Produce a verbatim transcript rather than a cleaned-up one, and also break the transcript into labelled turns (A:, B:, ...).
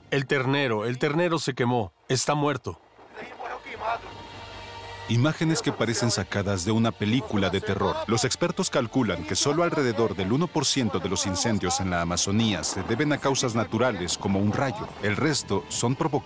A: El ternero, el ternero se quemó. Está muerto.
B: Imágenes que parecen sacadas de una película de terror. Los expertos calculan que solo alrededor del uno por ciento de los incendios en la Amazonía se deben a causas naturales como un rayo. El resto son provocados